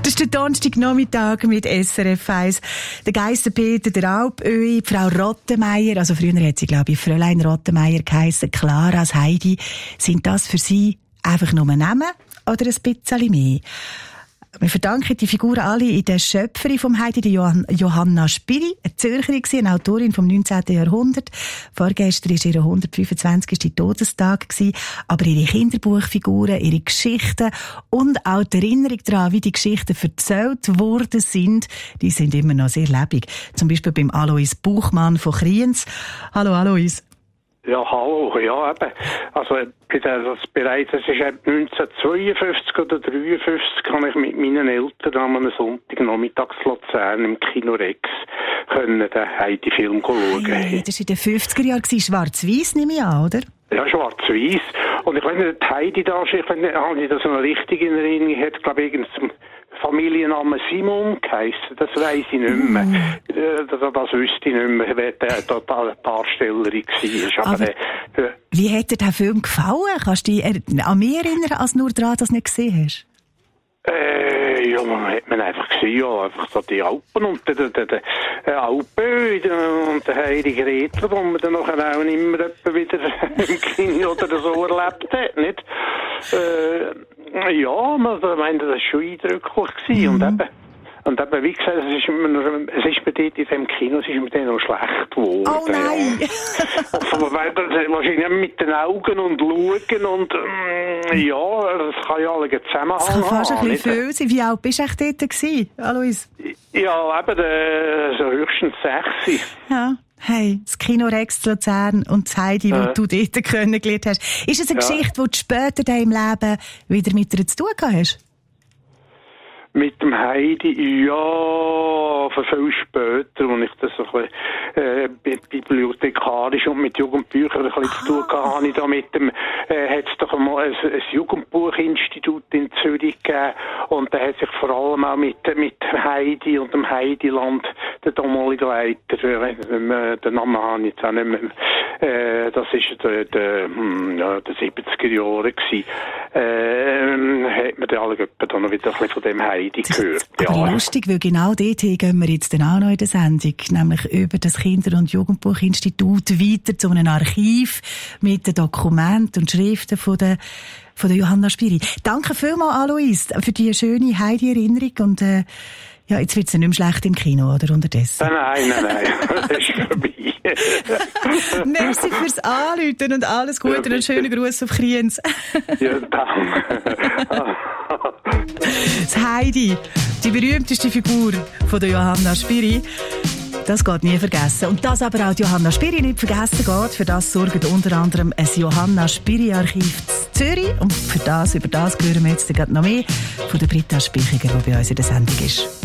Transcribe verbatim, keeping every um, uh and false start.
Das ist der Donnerstagnachmittag mit S R F eins. Der Geissenpeter, der Alpöhi, die Frau Rottenmeier, also früher hat sie, glaube ich, Fräulein Rottenmeier geheissen, Clara, das Heidi. Sind das für Sie einfach nur Namen oder ein bisschen mehr? Wir verdanken die Figuren alle in der Schöpferin vom Heidi, die Johann- Johanna Spyri, eine Zürcherin, eine Autorin vom neunzehnten Jahrhundert. Vorgestern war ihr hundertfünfundzwanzigster Todestag gewesen, aber ihre Kinderbuchfiguren, ihre Geschichten und auch die Erinnerung daran, wie die Geschichten erzählt worden sind, die sind immer noch sehr lebendig. Zum Beispiel beim Alois Buchmann von Kriens. Hallo Alois. Ja, hallo, ja, eben. Also, bei der, das bereits, das ist neunzehnhundertzweiundfünfzig oder dreiundfünfzig, habe ich mit meinen Eltern am einem Sonntagnachmittags Luzern im Kino Rex können den Heidi-Film schauen. Hey, das war in den fünfziger Jahren, schwarz-weiss nehme ich an, oder? Ja, schwarz-weiss. Und ich weiß nicht, Heidi da, ich weiß nicht, habe ich das noch richtig in Erinnerung, ich hätte, glaube ich, zum Familienname Simon geheissen, das weiss ich nicht mehr. Mm. Das, das wüsste ich nicht mehr, wer die Darstellerin war. Aber, Aber der, wie hat dir der Film gefallen? Kannst du dich an mich erinnern, als nur daran, dass du nicht gesehen hast? Äh, ja, man hat man einfach gesehen, ja, einfach so die Alpen und der, der, der, der Alpen und der heilige Redler, wo man dann nachher auch immer wieder im Kino oder so erlebt hat, nicht? Äh, ja, man, ich meine, das war schon eindrücklich gewesen. Mhm. Und eben, und eben, wie gesagt, es ist immer noch, es ist mir dort in diesem Kino, es ist mir dann noch schlecht geworden. Oh nein! Ja. Wahrscheinlich mit den Augen und schauen und, ähm, ja, das kann ja alle zusammenhängen. Das kann fast ein bisschen viel sein. Wie alt bist du echt dort gewesen, Alois? Ja, eben, äh, so höchstens sechs. Ja. Hey, das Kino Rex Luzern und das Heidi, das äh. du dort kennengelernt hast. Ist es eine ja. Geschichte, die du später in deinem Leben wieder mit dir zu tun hast? Mit dem Heidi, ja, für viel später, als ich das so ein bisschen, äh, bibliothekarisch und mit Jugendbüchern ein bisschen ah. zu tun hatte, habe ich da mit dem, äh, hat es doch einmal ein, ein Jugendbuchinstitut in Zürich gegeben und da hat sich vor allem auch mit, mit Heidi und dem Heidiland, der damalige Leiter, äh, den Namen habe ich jetzt auch nicht mehr, äh, das ist der, der, ja, der siebziger Jahre gewesen, äh, hat man da alle dann noch wieder ein bisschen von dem Heidi gehört. Aber ja. lustig, weil genau dort gehen wir jetzt dann auch noch in der Sendung, nämlich über das Kinder- und Jugendbuchinstitut weiter zu einem Archiv mit den Dokumenten und Schriften von der, von der Johanna Spyri. Danke vielmals, Alois, für die schöne Heidi-Erinnerung und äh, ja, jetzt wird es ja nicht mehr schlecht im Kino, oder unterdessen? Nein, nein, nein, das ist vorbei. Merci fürs Anrufen und alles Gute ja, und einen schönen Gruß auf Kriens. Ja, danke. Das Heidi, die berühmteste Figur von der Johanna Spyri, das geht nie vergessen. Und dass aber auch die Johanna Spyri nicht vergessen geht, für das sorgt unter anderem ein Johanna Spyri-Archiv in Zürich. Und für das, über das hören wir jetzt gerade noch mehr von der Britta Spichiger, die bei uns in der Sendung ist.